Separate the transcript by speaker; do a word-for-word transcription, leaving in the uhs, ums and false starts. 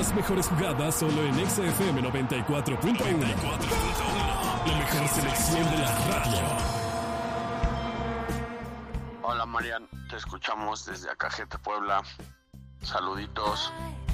Speaker 1: Las mejores jugadas solo en Exa F M noventa y cuatro punto uno. La mejor selección de la radio.
Speaker 2: Hola Marian, te escuchamos desde Acajete, Puebla. Saluditos.